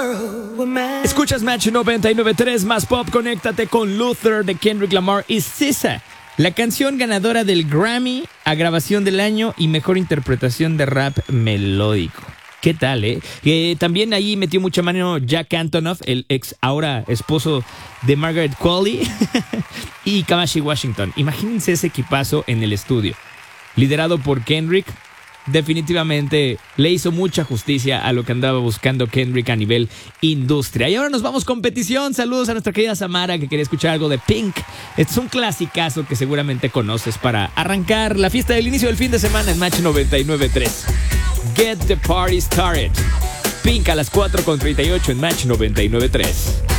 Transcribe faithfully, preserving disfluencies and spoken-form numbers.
Escuchas Match noventa y nueve punto tres más pop, conéctate con Luther de Kendrick Lamar y S Z A, la canción ganadora del Grammy a grabación del año y mejor interpretación de rap melódico. ¿Qué tal, eh? eh también ahí metió mucha mano Jack Antonoff, el ex ahora esposo de Margaret Qualley, y Kamasi Washington. Imagínense ese equipazo en el estudio, liderado por Kendrick. Definitivamente le hizo mucha justicia a lo que andaba buscando Kendrick a nivel industria. Y ahora nos vamos con petición. Saludos a nuestra querida Samara, que quería escuchar algo de Pink. Este es un clasicazo que seguramente conoces para arrancar la fiesta del inicio del fin de semana en Match noventa y nueve punto tres. Get the party started. Pink a las cuatro con treinta y ocho en Match noventa y nueve punto tres.